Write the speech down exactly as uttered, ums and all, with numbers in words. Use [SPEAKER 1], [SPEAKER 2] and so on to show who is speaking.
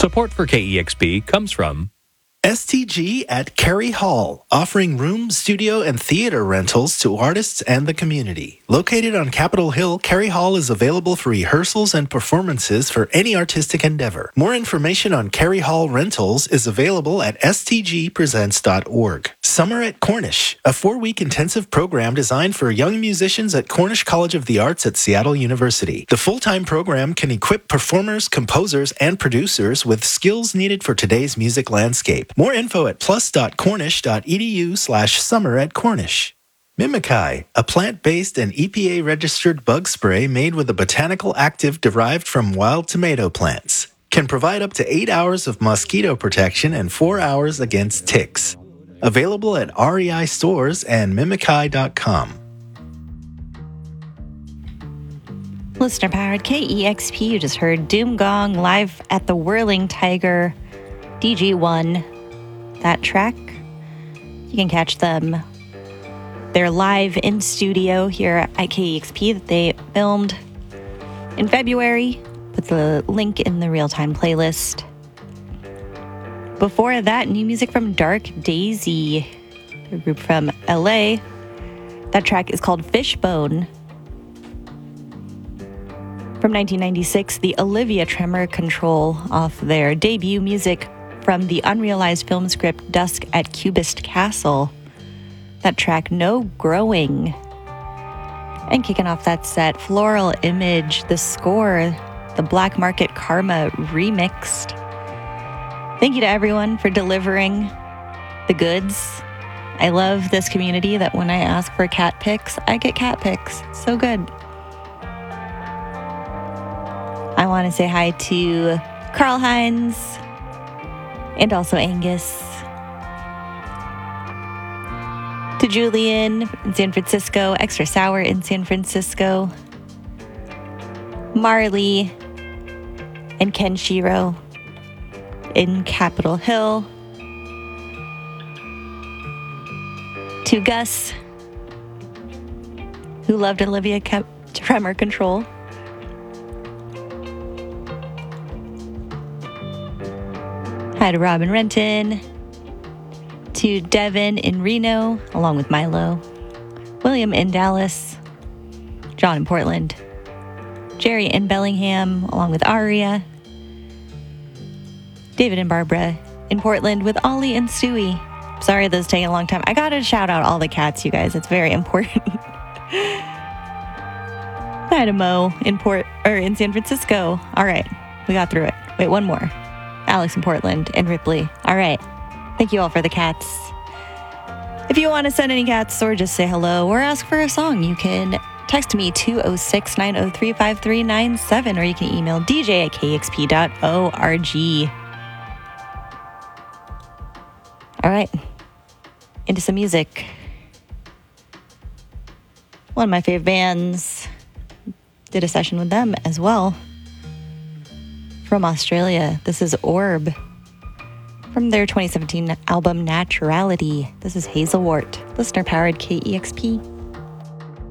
[SPEAKER 1] Support for K E X P comes from
[SPEAKER 2] S T G at Cary Hall, offering room, studio, and theater rentals to artists and the community. Located on Capitol Hill, Cary Hall is available for rehearsals and performances for any artistic endeavor. More information on Cary Hall rentals is available at s t g presents dot org. Summer at Cornish, a four-week intensive program designed for young musicians at Cornish College of the Arts at Seattle University. The full-time program can equip performers, composers, and producers with skills needed for today's music landscape. More info at plus.cornish.edu slash summer at Cornish. Mimikyi, a plant-based and E P A-registered bug spray made with a botanical active derived from wild tomato plants, can provide up to eight hours of mosquito protection and four hours against ticks. Available at R E I stores and mimikyi dot com.
[SPEAKER 3] Listener-powered K E X P, you just heard Doom Gong live at the Whirling Tiger D G one. That track, you can catch them. They're live in studio here at K E X P that they filmed in February. Put the link in the real-time playlist. Before that, new music from Dark Daisy, a group from L A. That track is called Fishbone. From nineteen ninety-six, the Olivia Tremor Control off their debut music from the unrealized film script Dusk at Cubist Castle. That track, No Growing. And kicking off that set, Floral Image, the score, the Black Market Karma remixed. Thank you to everyone for delivering the goods. I love this community that when I ask for cat pics, I get cat pics. So good. I want to say hi to Carl Hines and also Angus. To Julian in San Francisco, Extra Sour in San Francisco, Marley and Kenshiro in Capitol Hill. To Gus, who loved Olivia Ke- Tremor Control. Hi to Robin Renton, to Devin in Reno, along with Milo, William in Dallas, John in Portland, Jerry in Bellingham, along with Aria, David and Barbara in Portland with Ollie and Stewie. Sorry this is taking a long time. I gotta shout out all the cats, you guys. It's very important. Hi to Mo in Port or in San Francisco. All right, we got through it. Wait, one more. Alex in Portland and Ripley. All right. Thank you all for the cats. If you want to send any cats or just say hello or ask for a song, you can text me two oh six, nine oh three, five three nine seven or you can email d j at k x p dot org. All right. Into some music. One of my favorite bands. Did a session with them as well. From Australia, this is Orb. From their twenty seventeen album Naturality, this is Hazelwort, listener-powered K E X P.